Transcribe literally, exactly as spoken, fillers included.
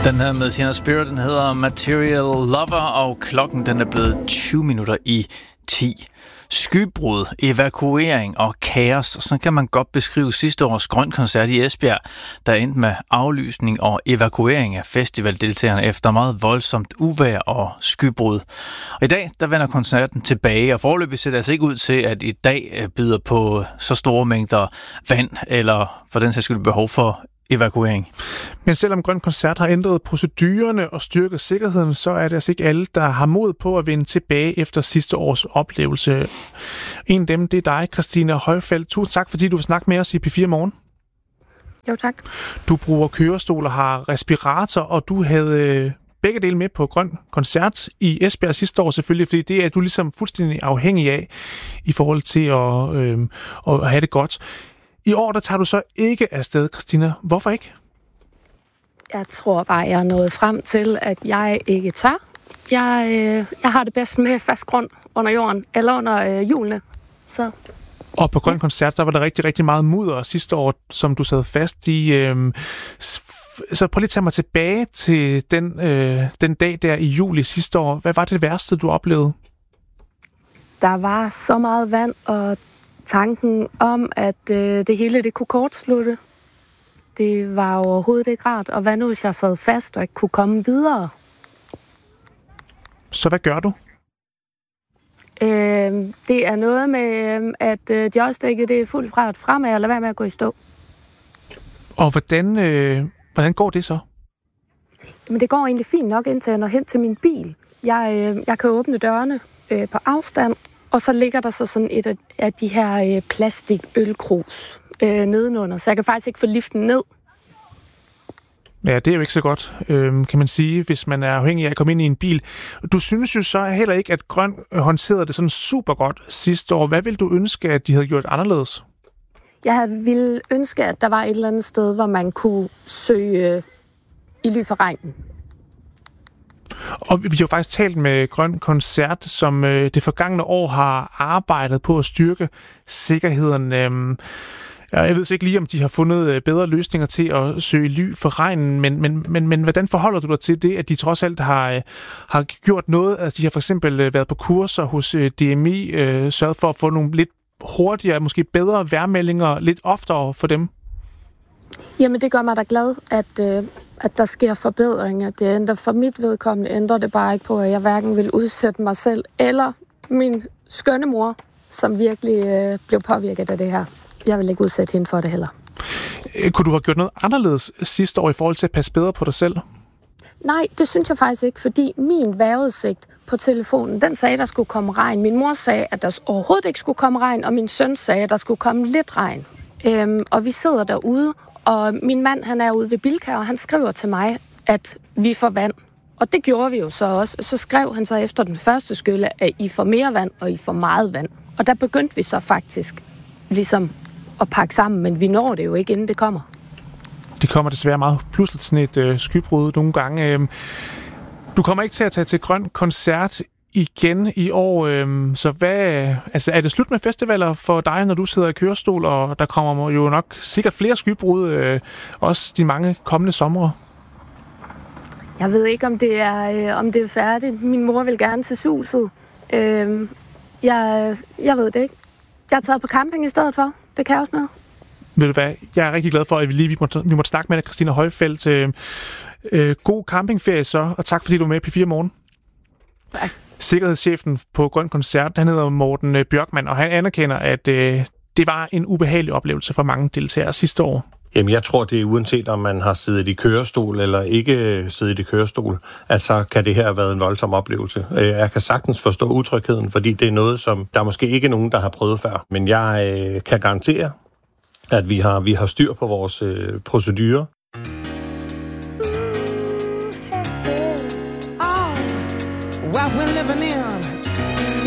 Den her med Sienna Spirit, den hedder Material Lover, og klokken den er blevet tyve minutter i ti. Skybrud, evakuering og kaos, og sådan kan man godt beskrive sidste års grønkoncert i Esbjerg, der endte med aflysning og evakuering af festivaldeltagerne efter meget voldsomt uvejr og skybrud. Og i dag, der vender koncerten tilbage, og foreløbig ser det altså ikke ud til, at i dag byder på så store mængder vand, eller for den sags skyld behov for evakuering. Men selvom Grøn Koncert har ændret procedurerne og styrket sikkerheden, så er det altså ikke alle, der har mod på at vende tilbage efter sidste års oplevelse. En af dem, det er dig, Christina Højfeldt. Tusind tak, fordi du vil snakke med os i P fire Morgen. Jo, tak. Du bruger kørestol og har respirator, og du havde begge dele med på Grøn Koncert i Esbjerg sidste år selvfølgelig, fordi det er du ligesom fuldstændig afhængig af i forhold til at, øh, at have det godt. I år, der tager du så ikke afsted, Christina. Hvorfor ikke? Jeg tror bare, jeg er nået frem til, at jeg ikke tør. Jeg, øh, jeg har det bedst med fast grund under jorden, eller under øh, hjulene. Så. Og på Grøn Koncert, der var der rigtig, rigtig meget mudder sidste år, som du sad fast i. Øh, så prøv lige at tage mig tilbage til den, øh, den dag der i juli sidste år. Hvad var det værste, du oplevede? Der var så meget vand, og tanken om, at øh, det hele det kunne kortslutte, det var overhovedet ikke rart. Og hvad nu, hvis jeg sad fast og ikke kunne komme videre? Så hvad gør du? Øh, det er noget med, at øh, joystikket det er fuldt fra fremad, og lade være med at gå i stå. Og hvordan, øh, hvordan går det så? Men det går egentlig fint nok, indtil jeg når hen til min bil. Jeg, øh, jeg kan åbne dørene øh, på afstand, og så ligger der så sådan et af de her øh, plastikølkrus øh, nedenunder, så jeg kan faktisk ikke få liften ned. Ja, det er jo ikke så godt, øh, kan man sige, hvis man er afhængig af at komme ind i en bil. Du synes jo så heller ikke, at Grøn håndterede det sådan super godt sidste år. Hvad ville du ønske, at de havde gjort anderledes? Jeg ville ønske, at der var et eller andet sted, hvor man kunne søge øh, i ly for regnen. Og vi har jo faktisk talt med Grøn Koncert, som øh, det forgangne år har arbejdet på at styrke sikkerheden. Øh, jeg ved så ikke lige, om de har fundet bedre løsninger til at søge ly for regnen, men, men, men, men hvordan forholder du dig til det, at de trods alt har, har gjort noget? Altså, de har for eksempel været på kurser hos D M I, øh, sørget for at få nogle lidt hurtigere, måske bedre vejrmeldinger lidt oftere for dem? Jamen, det gør mig da glad, at, øh, at der sker forbedringer. Det ændrer for mit vedkommende, ændrer det bare ikke på, at jeg hverken vil udsætte mig selv eller min skønne mor, som virkelig øh, blev påvirket af det her. Jeg vil ikke udsætte hende for det heller. Kunne du have gjort noget anderledes sidste år i forhold til at passe bedre på dig selv? Nej, det synes jeg faktisk ikke, fordi min vejrudsigt på telefonen, den sagde, at der skulle komme regn. Min mor sagde, at der overhovedet ikke skulle komme regn, og min søn sagde, at der skulle komme lidt regn. Øhm, og vi sidder derude, og min mand, han er ude ved Bilka, og han skriver til mig, at vi får vand. Og det gjorde vi jo så også. Så skrev han så efter den første skylle, at I får mere vand, og I får meget vand. Og der begyndte vi så faktisk ligesom at pakke sammen, men vi når det jo ikke, inden det kommer. Det kommer desværre meget pludseligt sådan et øh, skybrud nogle gange. Øh, du kommer ikke til at tage til Grøn Koncert igen i år, øh, så hvad, altså, er det slut med festivaler for dig, når du sidder i kørestol, og der kommer jo nok sikkert flere skybrud, øh, også de mange kommende somre? Jeg ved ikke, om det er, øh, om det er færdigt. Min mor vil gerne til Suset. Øh, jeg, jeg ved det ikke. Jeg har taget på camping i stedet for. Det kan også noget. Ved du hvad, jeg er rigtig glad for, at vi lige vi måtte, vi måtte snakke med dig, Christina Højfeldt. Øh, øh, god campingferie så, og tak fordi du var med i P fire Morgen. Tak. Sikkerhedschefen på Grøn Koncert, han hedder Morten Bjørkman, og han anerkender, at øh, det var en ubehagelig oplevelse for mange deltagere sidste år. Jamen, jeg tror, det er uanset, om man har siddet i kørestol eller ikke siddet i kørestol, at så kan det her have været en voldsom oplevelse. Jeg kan sagtens forstå utrygheden, fordi det er noget, som der måske ikke er nogen, der har prøvet før. Men jeg øh, kan garantere, at vi har, vi har styr på vores øh, procedurer. What we're living in